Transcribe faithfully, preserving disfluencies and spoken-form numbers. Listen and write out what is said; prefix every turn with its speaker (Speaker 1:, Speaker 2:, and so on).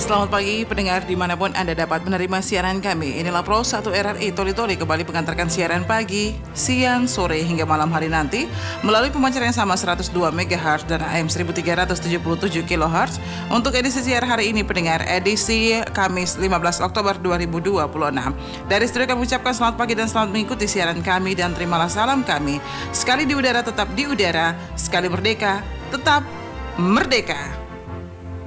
Speaker 1: Selamat pagi pendengar dimanapun Anda dapat menerima siaran kami. Inilah Pro satu R R I Toli Toli kembali mengantarkan siaran pagi, siang, sore hingga malam hari nanti melalui pemancar yang sama seratus dua megahertz dan A M seribu tiga ratus tujuh puluh tujuh kilohertz. Untuk edisi siar hari ini pendengar, edisi Kamis lima belas Oktober dua ribu dua puluh enam. Dari studio kami ucapkan selamat pagi dan selamat mengikuti siaran kami dan terimalah salam kami. Sekali di udara tetap di udara, sekali merdeka tetap merdeka.